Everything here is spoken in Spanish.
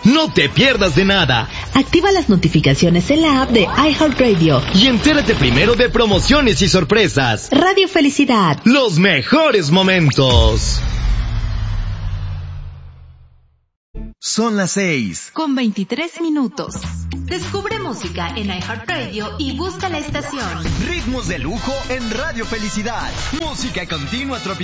No te pierdas de nada. Activa las notificaciones en la app de iHeartRadio y entérate primero de promociones y sorpresas. Radio Felicidad. Los mejores momentos. Son las 6:23. Descubre música en iHeartRadio y busca la estación. Ritmos de lujo en Radio Felicidad. Música continua tropical.